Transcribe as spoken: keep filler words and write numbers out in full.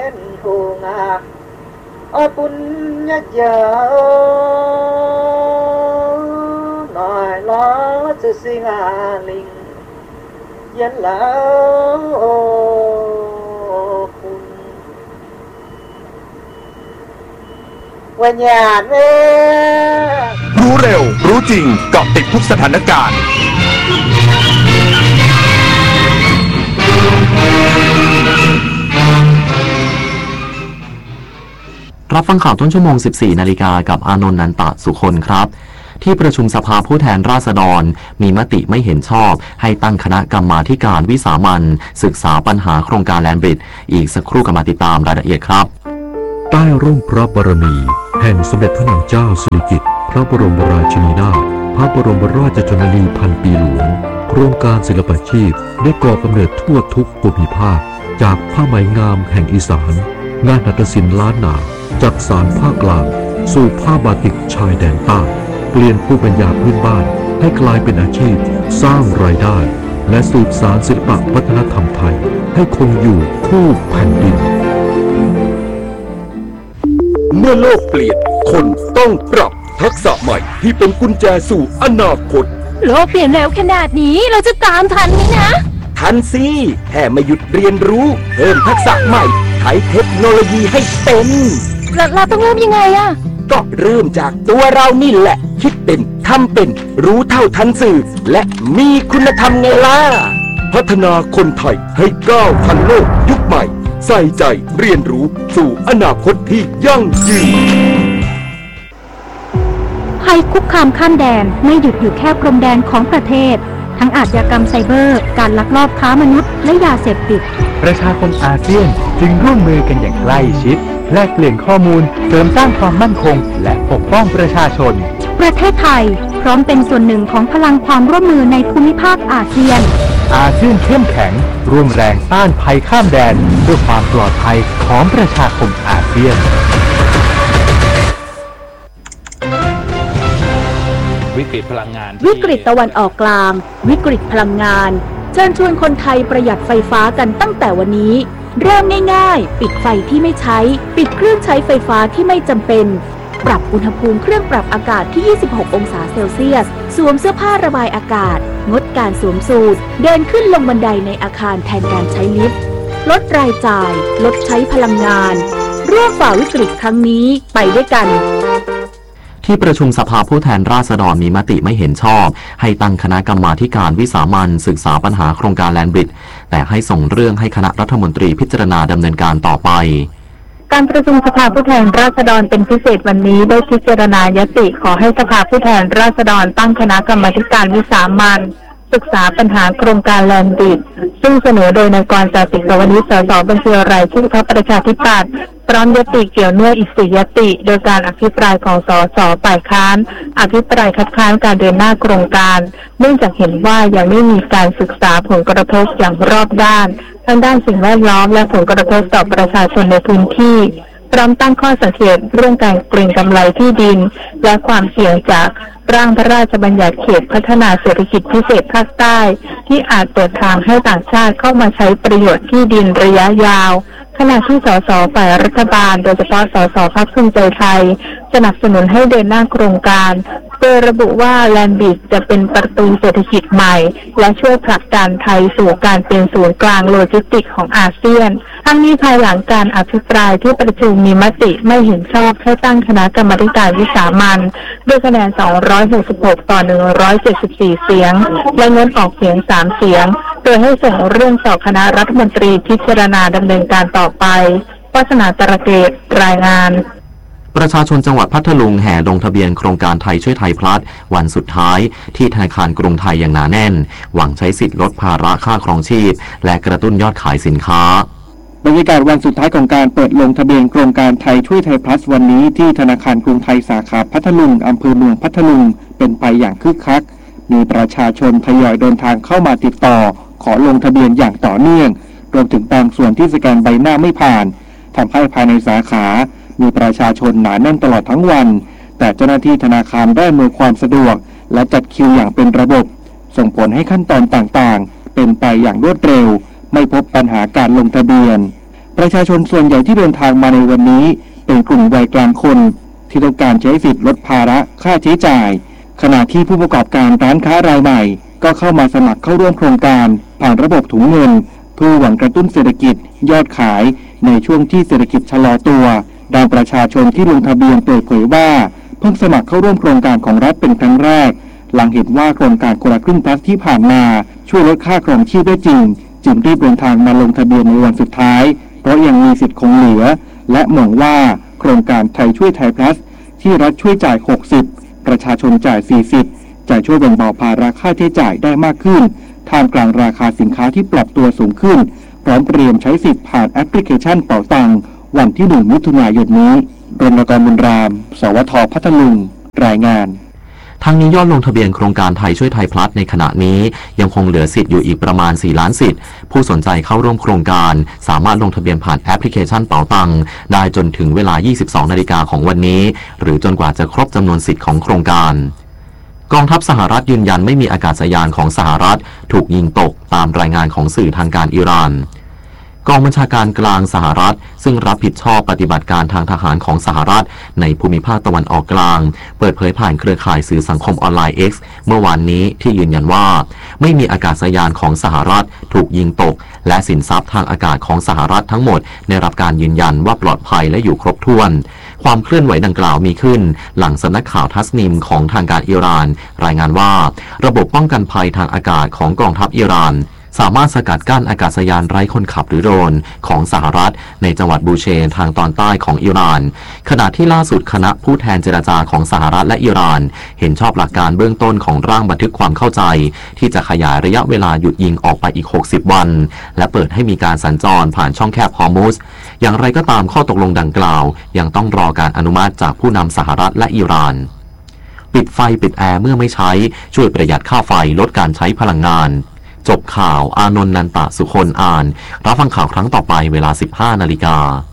thu ngạc ôi bún nhát giờ nói lo sự sinh à linh yên lão búnวันหยาดเว้รู้เร็วรู้จริงเกาะติดทุกสถานการณ์รับฟังข่าวต้นชั่วโมง สิบสี่นาฬิกากับอานนท์ นันตะสุคนครับที่ประชุมสภาผู้แทนราษฎรมีมติไม่เห็นชอบให้ตั้งคณะกรรมาธิการวิสามัญศึกษาปัญหาโครงการแลนด์บริดจ์อีกสักครู่กันมาติดตามรายละเอียดครับใต้ร่มพระบารมีแห่งสมเด็จพระนางเจ้าสิริกิติ์พระบรมราชินีนาถพระบรมราชชนนีพันปีหลวงโครงการศิลปาชีพได้ก่อกำเนิดทั่วทุกภูมิภาคจากผ้าไหมงามแห่งอีสานงานหัตถศิลป์ล้านนาจากสารภาคกลางสู่ผ้าบาติกชายแดนใต้เปลี่ยนภูมิปัญญาพื้นบ้านให้กลายเป็นอาชีพสร้างรายได้และสืบสานศิลปวัฒนธรรมไทยให้คงอยู่คู่แผ่นดินเมื่อโลกเปลี่ยนคนต้องปรับทักษะใหม่ที่เป็นกุญแจสู่อนาคตโลกเปลี่ยนเร็วขนาดนี้เราจะตามทันไหมนะทันสิแค่ไม่หยุดเรียนรู้เพิ่มทักษะใหม่ใช้เทคโนโลยีให้เป็นเราเราต้องเริ่มยังไงอะก็เริ่มจากตัวเรานี่แหละคิดเป็นทำเป็นรู้เท่าทันสื่อและมีคุณธรรมไงล่ะพัฒนาคนไทยให้ก้าวทันโลกยุคใหม่ใส่ใจเรียนรู้สู่อนาคตที่ยั่งยืนภัยคุกคามข้ามแดนไม่หยุดอยู่แค่พรมแดนของประเทศทั้งอาชญากรรมไซเบอร์การลักลอบค้ามนุษย์และยาเสพติดประชาคมอาเซียนจึงร่วมมือกันอย่างใกล้ชิดแลกเปลี่ยนข้อมูลเสริมสร้างความมั่นคงและปกป้องประชาชนประเทศไทยพร้อมเป็นส่วนหนึ่งของพลังความร่วมมือในภูมิภาคอาเซียนอาเซียนเข้มแข็งร่วมแรงต้านภัยข้ามแดนเพื่อความปลอดภัยของประชาคมอาเซียนวิกฤตพลังงานวิกฤตตะวันออกกลางวิกฤตพลังงานเชิญชวนคนไทยประหยัดไฟฟ้ากันตั้งแต่วันนี้เริ่มง่ายๆปิดไฟที่ไม่ใช้ปิดเครื่องใช้ไฟฟ้าที่ไม่จำเป็นปรับอุณหภูมิเครื่องปรับอากาศที่ยี่สิบหกองศาเซลเซียสสวมเสื้อผ้าระบายอากาศงดการสวมสูทเดินขึ้นลงบันไดในอาคารแทนการใช้ลิฟต์ลดรายจ่ายลดใช้พลังงานร่วมฝ่าวิกฤตครั้งนี้ไปด้วยกันที่ประชุมสภาผู้แทนราษฎรมีมติไม่เห็นชอบให้ตั้งคณะกรรมาธิการวิสามัญศึกษาปัญหาโครงการแลนด์บริดจ์แต่ให้ส่งเรื่องให้คณะรัฐมนตรีพิจารณาดำเนินการต่อไปการประชุมสภาผู้แทนราษฎรเป็นพิเศษวันนี้ได้พิจารณายติขอให้สภาผู้แทนราษฎรตั้งคณะกรรมาธิการวิสามัญศึกษาปัญหาโครงการแลนด์บริดจ์ซึ่งเสนอโดยนายกรณ์ จาติก สวนิช สสบัญชีรายชื่อพรรคประชาธิปัตย์พร้อมยติเกี่ยวเนื่องอีกสี่ยติโดยการอภิปรายของสสฝ่ายค้านอภิปรายคัดค้านการเดินหน้าโครงการเนื่องจากเห็นว่ายังไม่มีการศึกษาผลกระทบอย่างรอบด้านทั้งด้านสิ่งแวดล้อมและผลกระทบต่อประชาชนในพื้นที่พร้อมตั้งข้อสังเกตเรื่องการเกรงกำไรที่ดินและความเสี่ยงจากร่างพระราชบัญญัติเขตพัฒนาเศรษฐกิจพิเศษภาคใต้ที่อาจเปิดทางให้ต่างชาติเข้ามาใช้ประโยชน์ที่ดินระยะยาวขณะที่สสฝ่ายรัฐบาลโดยเฉพาะสสพรรคภูมิใจไทยสนับสนุนให้เดินหน้าโครงการโดยระบุว่าแลนด์บริดจ์จะเป็นประตูเศรษฐกิจใหม่และช่วยผลักดันไทยสู่การเป็นศูนย์กลางโลจิสติกส์ของอาเซียนทั้งนี้ภายหลังการอภิปรายที่ประชุมมีมติไม่เห็นชอบให้ตั้งคณะกรรมาธิการวิสามัญด้วยคะแนนสองร้อยหกสิบหกต่อหนึ่งร้อยเจ็ดสิบสี่เสียงและงดออกเสียงสามเสียงโดยให้ส่งเรื่องต่อคณะรัฐมนตรีพิจารณาดำเนินการต่อไปวาสนาตระเกตรายงานประชาชนจังหวัดพัทลุงแห่ลงทะเบียนโครงการไทยช่วยไทยพลัสวันสุดท้ายที่ธนาคารกรุงไทยอย่างหนาแน่นหวังใช้สิทธิลดภาระค่าครองชีพและกระตุ้นยอดขายสินค้าบรรยากาศวันสุดท้ายของการเปิดลงทะเบียนโครงการไทยช่วยไทยพลัสวันนี้ที่ธนาคารกรุงไทยสาขาพัทลุงอำเภอเมืองพัทลุงเป็นไปอย่างคึกคักมีประชาชนทยอยเดินทางเข้ามาติดต่อขอลงทะเบียนอย่างต่อเนื่องรวมถึงบางส่วนที่สแกนใบหน้าไม่ผ่านทำให้ภายในสาขามีประชาชนหนาแน่นตลอดทั้งวันแต่เจ้าหน้าที่ธนาคารได้อำนวยความสะดวกและจัดคิวอย่างเป็นระบบส่งผลให้ขั้นตอนต่างๆเป็นไปอย่างรวดเร็วไม่พบปัญหาการลงทะเบียนประชาชนส่วนใหญ่ที่เดินทางมาในวันนี้เป็นกลุ่มวัยกลางคนที่ต้องการใช้สิทธิ์ลดภาระค่าใช้จ่ายขณะที่ผู้ประกอบการร้านค้ารายใหม่ก็เข้ามาสมัครเข้าร่วมโครงการผ่านระบบถุงเงินเพื่อหวังกระตุ้นเศรษฐกิจยอดขายในช่วงที่เศรษฐกิจชะลอตัวด้านประชาชนที่ลงทะเบียนเปิดเผยว่าเพิ่งสมัครเข้าร่วมโครงการของรัฐเป็นครั้งแรกหลังเห็นว่าโครงการคนละครึ่งพลัสที่ผ่านมาช่วยลดค่าครองชีพได้จริงจึงรีบเดินทางมาลงทะเบียนในวันสุดท้ายเพราะยังมีสิทธิ์คงเหลือและมองว่าโครงการไทยช่วยไทยพลัสที่รัฐช่วยจ่ายหกสิบประชาชนจ่ายสี่สิบจะช่วยแบ่งเบาภาระค่าใช้จ่ายได้มากขึ้นท่ามกลางราคาสินค้าที่ปรับตัวสูงขึ้นพร้อมเตรียมใช้สิทธิ์ผ่านแอปพลิเคชันเป๋าตังค์วันที่หนึ่งมิถุนายนนี้รณกรบุญรามสวทพัทลุงรายงานทั้งนี้ยอดลงทะเบียนโครงการไทยช่วยไทยพลัสในขณะนี้ยังคงเหลือสิทธิ์อยู่อีกประมาณสี่ล้านสิทธิ์ผู้สนใจเข้าร่วมโครงการสามารถลงทะเบียนผ่านแอปพลิเคชันเป๋าตังค์ได้จนถึงเวลา ยี่สิบสองนาฬิกาของวันนี้หรือจนกว่าจะครบจำนวนสิทธิ์ของโครงการกองทัพสหรัฐยืนยันไม่มีอากาศยานของสหรัฐถูกยิงตกตามรายงานของสื่อทางการอิหร่านกองบัญชาการกลางสหรัฐซึ่งรับผิดชอบปฏิบัติการทางทหารของสหรัฐในภูมิภาคตะวันออกกลางเปิดเผยผ่านเครือข่ายสื่อสังคมออนไลน์ X เมื่อวานนี้ที่ยืนยันว่าไม่มีอากาศยานของสหรัฐถูกยิงตกและสินทรัพย์ทางอากาศของสหรัฐทั้งหมดได้รับการยืนยันว่าปลอดภัยและอยู่ครบถ้วนความเคลื่อนไหวดังกล่าวมีขึ้นหลังสำนักข่าวทัสนิมของทางการอิหร่านรายงานว่าระบบป้องกันภัยทางอากาศของกองทัพอิหร่านสามารถสกัดกั้นอากาศยานไร้คนขับหรือโดรนของสหรัฐในจังหวัดบูเชนทางตอนใต้ของอิหร่านขณะที่ล่าสุดคณะผู้แทนเจรจาของสหรัฐและอิหร่านเห็นชอบหลักการเบื้องต้นของร่างบันทึกความเข้าใจที่จะขยายระยะเวลาหยุดยิงออกไปอีกหกสิบวันและเปิดให้มีการสัญจรผ่านช่องแคบฮอร์มุซอย่างไรก็ตามข้อตกลงดังกล่าวยังต้องรอการอนุมัติจากผู้นำสหรัฐและอิหร่านปิดไฟปิดแอร์เมื่อไม่ใช้ช่วยประหยัดค่าไฟลดการใช้พลังงานจบข่าวอานนท์นันตะสุคนอ่านรับฟังข่าวครั้งต่อไปเวลา สิบห้านาฬิกา